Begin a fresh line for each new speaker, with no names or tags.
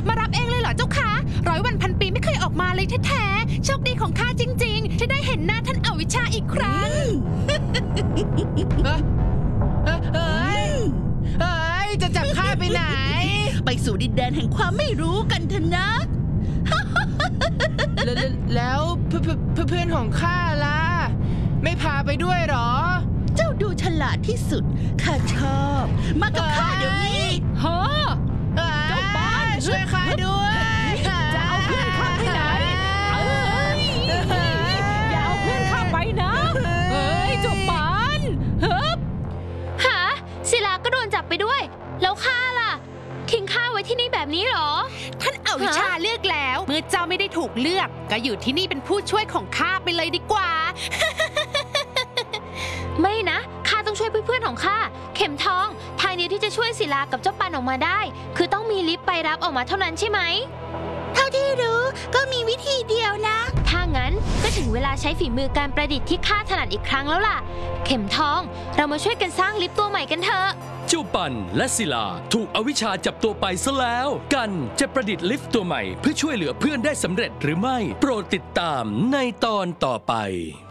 มารับเองเลยเหรอเจ้าคะ100 วันพันปีไม่เคยออกมาเลยแท้ๆโชคดีของข้าจริงๆที่ได้เห็นหน้าท่านอวิชชาอีกครั้ง
จะจับข้าไปไหน
ไปสู่ดินแดนแห่งความไม่รู้กันเถอะนะ
แล้วเพื่อนของข้าล่ะไม่พาไปด้วยหรอ
เจ้าดูฉลาดที่สุดข้าชอบมากับข้าเดี๋ยวนี้
เฮ้อ
เจ้าบ้านช่วยข้าด้วย
จะเอาเพื่อนข้าไปไหนอย่าเอาเพื่อนข้าไปนะเฮ้ยเจ้าบ้าน
หาศิลาก็โดนจับไปด้วยแล้วข้าล่ะทิ้งข้าไว้ที่นี่แบบนี้หรอ
ท่านอวิชชาเลือกแล้วเมื่อเจ้าไม่ได้ถูกเลือกก็อยู่ที่นี่เป็นผู้ช่วยของข้าไปเลยดีกว่า
ไม่นะข้าต้องช่วยเพื่อนๆของข้าเข็มทองทางเดียวที่จะช่วยศิลากับเจ้าปันออกมาได้คือต้องมีลิฟต์ไปรับออกมาเท่านั้นใช่ไหม
เท่าที่รู้ก็มีวิธีเดียวนะ
ถ้างั้นก็ถึงเวลาใช้ฝีมือการประดิษฐ์ที่ข้าถนัดอีกครั้งแล้วล่ะเข็มทองเรามาช่วยกันสร้างลิฟต์ตัวใหม่กันเถอะ
เจ้าปันและศิลาถูกอวิชชาจับตัวไปซะแล้วกันจะประดิษฐ์ลิฟต์ตัวใหม่เพื่อช่วยเหลือเพื่อนได้สำเร็จหรือไม่โปรดติดตามในตอนต่อไป